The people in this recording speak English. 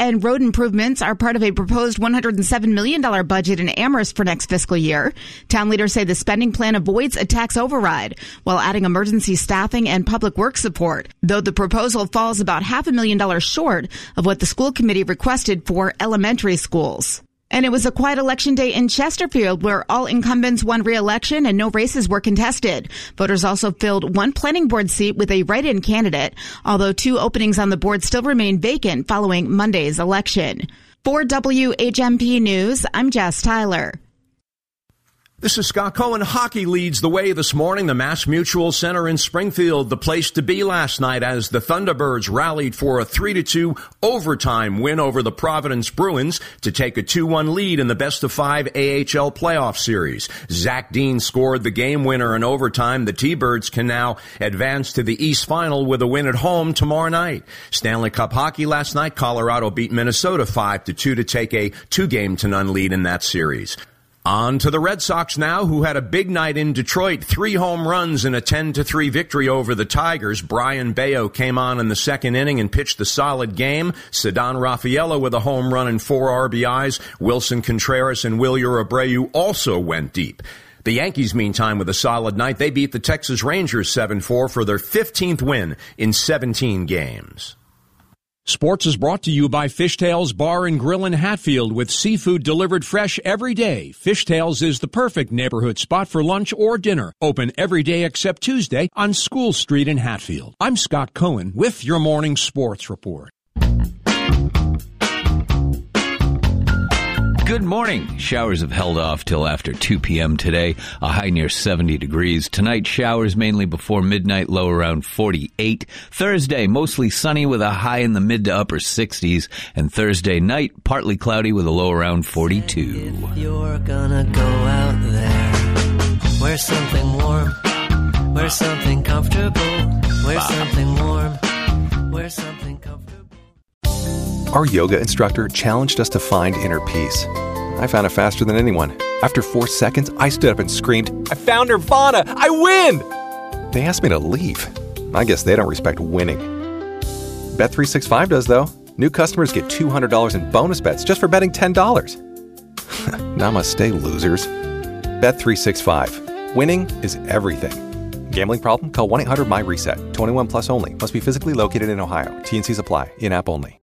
and road improvements are part of a proposed $107 million budget in Amherst for next fiscal year. Town leaders say the spending plan avoids a tax override while adding emergency staffing and public works support, though the proposal falls about $500,000 short of what the school committee requested for elementary schools. And it was a quiet election day in Chesterfield where all incumbents won re-election and no races were contested. Voters also filled one planning board seat with a write-in candidate, although 2 openings on the board still remain vacant following Monday's election. For WHMP News, I'm Jess Tyler. This is Scott Cohen. Hockey leads the way this morning. The Mass Mutual Center in Springfield, the place to be last night as the Thunderbirds rallied for a 3-2 overtime win over the Providence Bruins to take a 2-1 lead in the best-of-5 AHL playoff series. Zach Dean scored the game winner in overtime. The T-Birds can now advance to the East Final with a win at home tomorrow night. Stanley Cup hockey last night, Colorado beat Minnesota 5-2 to take a 2-0 lead in that series. On to the Red Sox now, who had a big night in Detroit. 3 home runs in a 10-3 victory over the Tigers. Brian Bayo came on in the second inning and pitched a solid game. Ceddanne Rafaela with a home run and 4 RBIs. Wilson Contreras and Wilyer Abreu also went deep. The Yankees, meantime, with a solid night. They beat the Texas Rangers 7-4 for their 15th win in 17 games. Sports is brought to you by Fishtails Bar and Grill in Hatfield, with seafood delivered fresh every day. Fishtails is the perfect neighborhood spot for lunch or dinner. Open every day except Tuesday on School Street in Hatfield. I'm Scott Cohen with your morning sports report. Good morning. Showers have held off till after 2 p.m. today, a high near 70 degrees. Tonight, showers mainly before midnight, low around 48. Thursday, mostly sunny with a high in the mid to upper 60s. And Thursday night, partly cloudy with a low around 42. If you're gonna go out there, wear something warm, wear something comfortable, wear something warm, wear something comfortable. Our yoga instructor challenged us to find inner peace. I found it faster than anyone. After 4 seconds, I stood up and screamed, "I found Nirvana! I win!" They asked me to leave. I guess they don't respect winning. Bet365 does, though. New customers get $200 in bonus bets just for betting $10. Namaste, losers. Bet365. Winning is everything. Gambling problem? Call 1-800-MY-RESET. 21 plus only. Must be physically located in Ohio. T&Cs apply. In-app only.